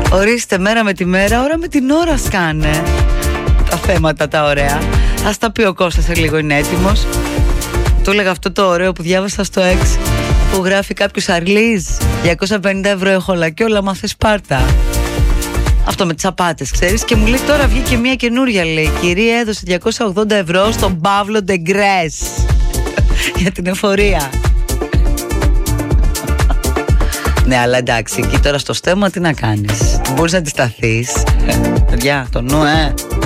Ορίστε, μέρα με τη μέρα, ώρα με την ώρα σκάνε τα θέματα τα ωραία. Ας τα πει ο Κώστας σε λίγο, είναι έτοιμος. Του έλεγα αυτό το ωραίο που διάβασα στο X, που γράφει κάποιος Αρλίζ, 250 ευρώ έχω όλα και όλα μάθε Σπάρτα. Αυτό με τις απάτες, ξέρεις. Και μου λέει τώρα βγήκε μια καινούρια, λέει. Η κυρία έδωσε 280 ευρώ στον Παύλο Ντεγκρές για την εφορία. Ναι, αλλά εντάξει, εκεί τώρα στο στέμα τι να κάνεις. Μπορείς να αντισταθείς. Παιδιά, το νου,